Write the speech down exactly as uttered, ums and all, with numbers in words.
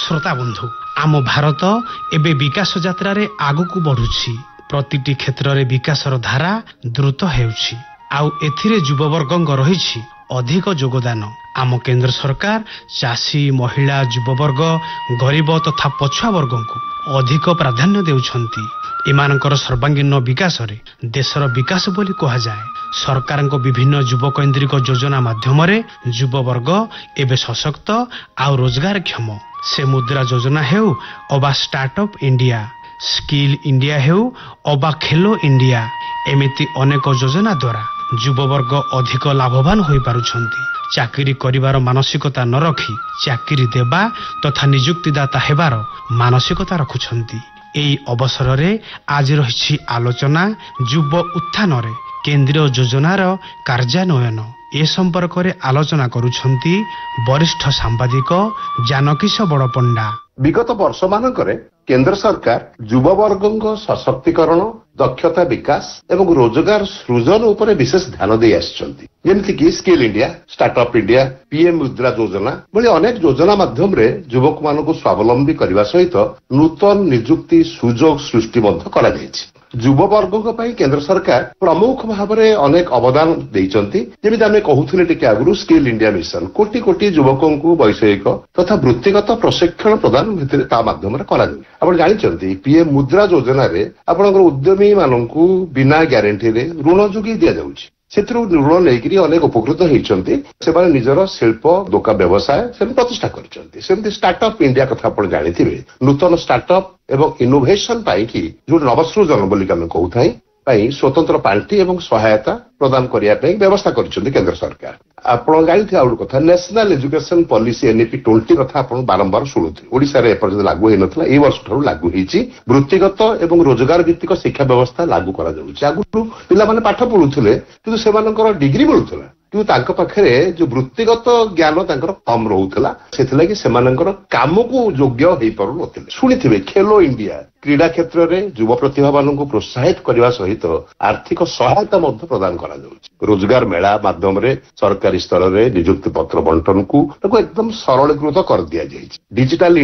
श्रोता बंधु आम भारत एबे विकास यात्रा आगकू बढ़ुछि प्रतिटी क्षेत्र में विकासर धारा द्रुत हेउछि आउ एथिरे युववर्गंग रहिछि अधिक योगदान। आम केंद्र सरकार चाषी महिला युववर्ग गरीब तथा पछुआ वर्ग को अधिक प्राधान्य देउछंती। एमानकर सर्वांगीन विकास रे देशर विकास बोली कहा जाए। सरकार विभिन्न युव केन्द्रिक योजना माध्यम युववर्ग एवं सशक्त आउ रोजगार क्षम। से मुद्रा योजना हेउ अबा स्टार्टअप इंडिया, स्किल इंडिया हेउ अबा खेलो इंडिया, एमिति अनेक योजना द्वारा युववर्ग अधिक लाभवान होई पारुछंती। चाकरी करिवार मानसिकता न रखी चाकरी देबा तथा नियुक्तिदाता हेबार मानसिकता रखुछंती। एई अवसर रे आज रहिछि आलोचना युव उत्थान रे केंद्रीय योजनार कार्यान्वयन। ए संपर्क रे आलोचना करुछंती वरिष्ठ सांबादिक जानकीश बड़पंडा। विगत वर्ष मानकरे केंद्र सरकार युववर्गों सशक्तिकरण, दक्षता विकास एवं रोजगार सृजन उपरे विशेष ध्यान दे आछंती। जेमति कि skill India, startup India, PM मुद्रा योजना भली अनेक योजना माध्यम रे युवक मानकु स्वावलंबी करबा सहित नूतन नियुक्ति सुजोग सृष्टि मध्य करा जायछि। युववर्गों पई केंद्र सरकार प्रमुख भावरे अनेक अवदान देइचंती। जेमिति आमे कहूथिले टिके आगुरु स्किल इंडिया मिशन कोटी कोटी युवकों को वैषयिक तथा वृत्तिगत प्रशिक्षण प्रदान भितर ता माध्यम रे करा जाय। आपण जानिचंती पीएम मुद्रा योजना रे आपणकर उद्यमी माननकु बिना ग्यारंटी रे ऋण जोगी दिया जाउछि। सेथरु ऋण लेकिरी अनेक उपकृत होइचंती। सेबारे निजर शिल्प दोका व्यवसाय से प्रतिष्ठा करचंती। सेमति स्टार्टअप इंडिया कथा आपण जानिथिबे। नूतन स्टार्टअप एवं इनोवेशन पाई कि जो नवसृजन बोली आमे कहूथाई पाई स्वतंत्र पार्टी एवं सहायता प्रदान करिया पे व्यवस्था करछंती केंद्र सरकार। आपण जानिथि आउर कथा नेशनल एजुकेशन पॉलिसी एनईपी बीस कथा आपण बारंबार सुनुथि। ओडिसा रे एपर्यंत लागू हेइ नथला, ए वर्ष ठारू लागू हेइछि। वृत्तिगत एवं रोजगार भित्तिक शिक्षा व्यवस्था लागू करा जाउछि। आगु पिला माने पाठ पढुथिले किंतु सेमानकर डिग्री मिलुथला कि तांको पाखरे जो वृत्तिगत ज्ञान तांकर कम रहुथला। सेथिलागि सेमानकर कामको योग्य हेइ पारु नथिले। सुनिथिबे खेलो इंडिया क्रीडा क्षेत्र रे युव प्रतिभा माननकु प्रोत्साहित करबा सहित आर्थिक सहायता मध्य प्रदान करा जाउछि। रोजगार मेला माध्यम रे सरकारी स्तर रे नियुक्ति पत्र बंटन को एकदम सरलीकृत कर दिया जाइछि। डिजिटल